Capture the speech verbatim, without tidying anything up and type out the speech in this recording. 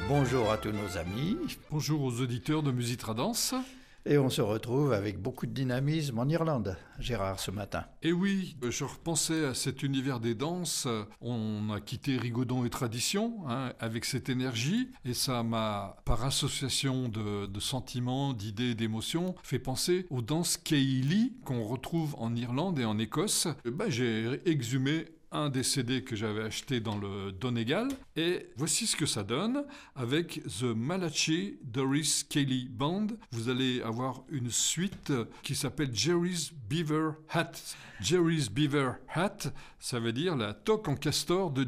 Bonjour à tous nos amis. Bonjour aux auditeurs de Musitradance. Et on se retrouve avec beaucoup de dynamisme en Irlande, Gérard, ce matin. Et oui, je repensais à cet univers des danses. On a quitté Rigaudon et Tradition hein, avec cette énergie. Et ça m'a, par association de, de sentiments, d'idées, d'émotions, fait penser aux danses Céilí qu'on retrouve en Irlande et en Écosse. Et ben, j'ai exhumé un des C D que j'avais acheté dans le Donegal, et voici ce que ça donne avec The Malachi Doris Céilí Band. Vous allez avoir une suite qui s'appelle Jerry's Beaver Hat. Jerry's Beaver Hat, ça veut dire la toque en castor de